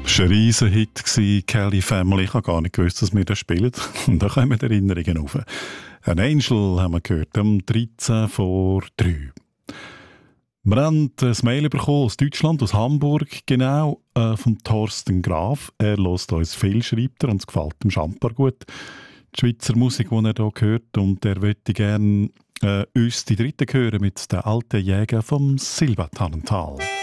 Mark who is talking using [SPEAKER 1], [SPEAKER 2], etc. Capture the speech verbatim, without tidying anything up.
[SPEAKER 1] Das war ein Riesenhit, Kelly Family. Ich habe gar nicht gewusst, dass wir das spielen. Und da kommen die Erinnerungen auf. Ein Angel haben wir gehört, um dreizehn vor drei. Wir haben ein Mail bekommen aus Deutschland, aus Hamburg, genau, äh, von Thorsten Graf. Er hört uns viel, schreibt er, und es gefällt dem Champar gut. Die Schweizer Musik, die er hier hört, und er möchte gerne äh, uns die dritte hören mit den alten Jäger vom Silbertannental.